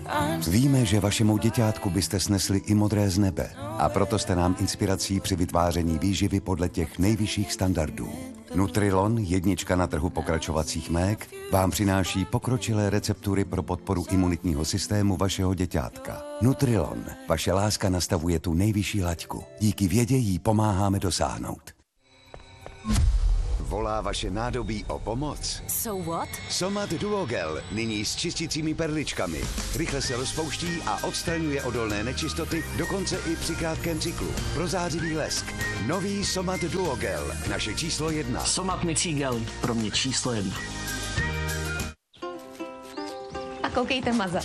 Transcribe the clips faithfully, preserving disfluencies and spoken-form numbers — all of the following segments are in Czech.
Víme, že vašemu děťátku byste snesli i modré z nebe a proto jste nám inspirací při vytváření výživy podle těch nejvyšších standardů. Nutrilon, jednička na trhu pokračovacích mék, vám přináší pokročilé receptury pro podporu imunitního systému vašeho děťátka. Nutrilon, vaše láska nastavuje tu nejvyšší laťku. Díky vědě jí pomáháme dosáhnout. Volá vaše nádobí o pomoc? So what? Somat Duogel, nyní s čistícími perličkami. Rychle se rozpouští a odstraňuje odolné nečistoty, dokonce i při krátkém cyklu. Prozářivý lesk. Nový Somat Duogel, naše číslo jedna. Somat mycí gel, pro mě číslo jedna. A koukejte mazat.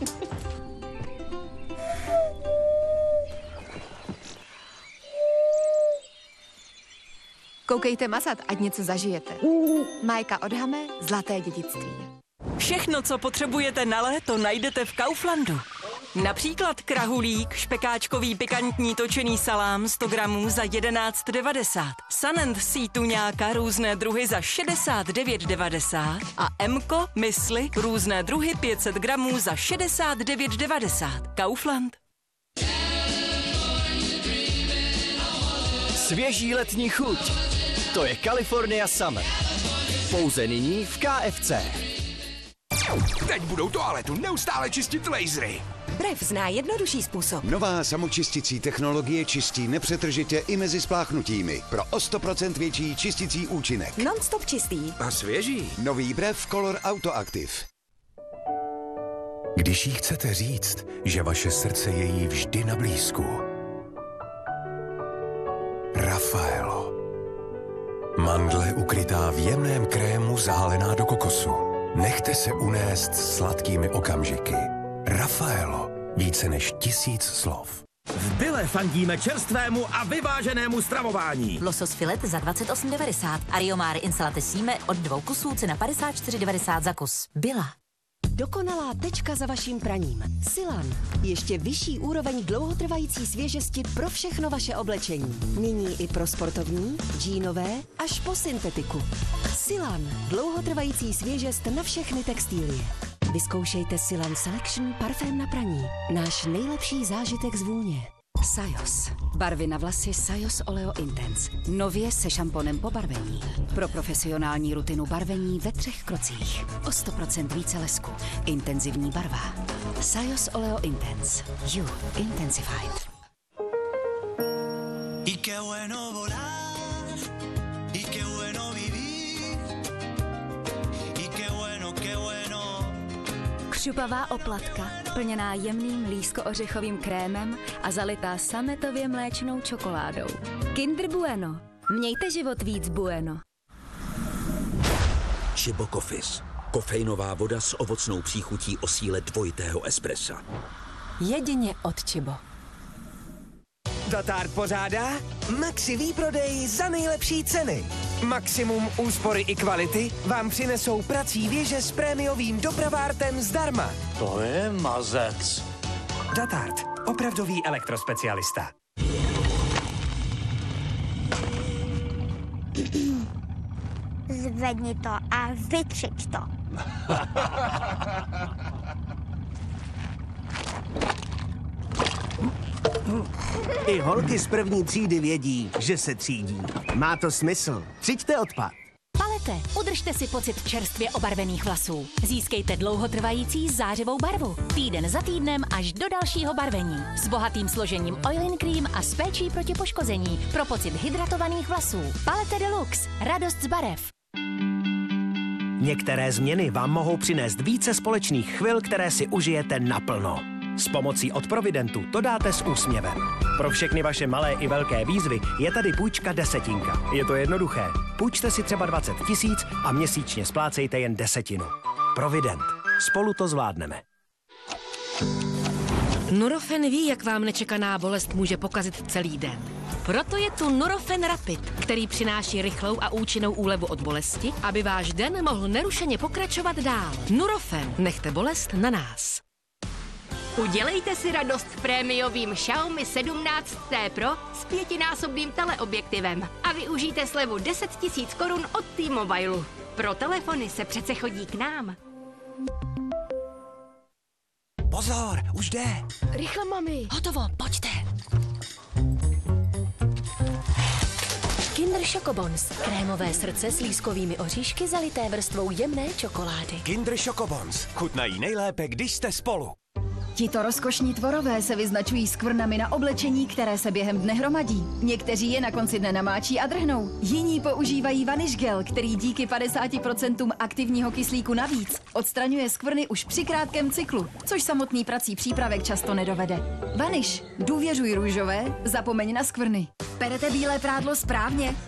Koukejte mazat, ať něco zažijete. Majka od Hame, zlaté dědictví. Všechno, co potřebujete na léto, najdete v Kauflandu. Například krahulík, špekáčkový pikantní točený salám sto gramů za jedenáct devadesát. Sun and Sea tuňáka různé druhy za šedesát devět devadesát a Emko, mysli, různé druhy pět set gramů za šedesát devět devadesát. Kaufland. Svěží letní chuť. To je California Summer. Pouze nyní v K F C. Teď budou toaletu neustále čistit lasery. Brev zná jednodušší způsob. Nová samočisticí technologie čistí nepřetržitě i mezi spláchnutími. Pro o sto procent větší čisticí účinek. Non-stop čistý. A svěží. Nový Brev Color Autoactive. Když jí chcete říct, že vaše srdce je jí vždy na blízku. Raffaello. Mandle ukrytá v jemném krému zálená do kokosu. Nechte se unést sladkými okamžiky. Raffaello. Více než tisíc slov. V Bile fandíme čerstvému a vyváženému stravování. Losos filet za dvacet osm devadesát. Ariomare insalate síme od dvou kusů, cena padesát čtyři devadesát za kus. Bila. Dokonalá tečka za vaším praním. Silan. Ještě vyšší úroveň dlouhotrvající svěžesti pro všechno vaše oblečení. Nyní i pro sportovní, džínové až po syntetiku. Silan. Dlouhotrvající svěžest na všechny textilie. Vyzkoušejte Silan Selection parfém na praní. Náš nejlepší zážitek z vůně. Sajos. Barvy na vlasy Sajos Oleo Intense. Nově se šamponem po barvení. Pro profesionální rutinu barvení ve třech krocích. O sto procent více lesku. Intenzivní barva. Sajos Oleo Intense. You Intensified. Y qué bueno volar. Y qué bueno vivir. Y qué bueno, qué bueno. Křupavá oplatka, plněná jemným lísko-ořechovým krémem a zalitá sametově mléčnou čokoládou. Kinder Bueno. Mějte život víc bueno. Chibo Coffees. Kofeinová voda s ovocnou příchutí o síle dvojitého espressa. Jedině od Chibo. Datard pořádá Maxi výprodej za nejlepší ceny. Maximum úspory i kvality vám přinesou prací věže s prémiovým dopravártem zdarma. To je mazec. Datard, opravdový elektrospecialista. Zvedni to a vytřič to. I holky z první třídy vědí, že se třídí. Má to smysl. Třiďte odpad. Palete, udržte si pocit čerstvě obarvených vlasů. Získejte dlouhotrvající zářivou barvu. Týden za týdnem až do dalšího barvení. S bohatým složením Oil-in Cream a s péčí proti poškození pro pocit hydratovaných vlasů. Palete Deluxe. Radost z barev. Některé změny vám mohou přinést více společných chvil, které si užijete naplno. S pomocí od Providentu to dáte s úsměvem. Pro všechny vaše malé i velké výzvy je tady půjčka desetinka. Je to jednoduché. Půjčte si třeba dvacet tisíc a měsíčně splácejte jen desetinu. Provident. Spolu to zvládneme. Nurofen ví, jak vám nečekaná bolest může pokazit celý den. Proto je tu Nurofen Rapid, který přináší rychlou a účinnou úlevu od bolesti, aby váš den mohl nerušeně pokračovat dál. Nurofen. Nechte bolest na nás. Udělejte si radost prémiovým Xiaomi sedmnáct T Pro s pětinásobným teleobjektivem a využijte slevu deset tisíc korun od T-Mobile. Pro telefony se přece chodí k nám. Pozor, už jde. Rychle, mami. Hotovo, pojďte. Kinder Chocobons. Krémové srdce s lískovými oříšky zalité vrstvou jemné čokolády. Kinder Chocobons. Chutnají nejlépe, když jste spolu. Tito rozkošní tvorové se vyznačují skvrnami na oblečení, které se během dne hromadí. Někteří je na konci dne namáčí a drhnou. Jiní používají vanish gel, který díky padesáti procentům aktivního kyslíku navíc odstraňuje skvrny už při krátkém cyklu, což samotný prací přípravek často nedovede. Vanish. Důvěřuj růžové, zapomeň na skvrny. Perete bílé prádlo správně?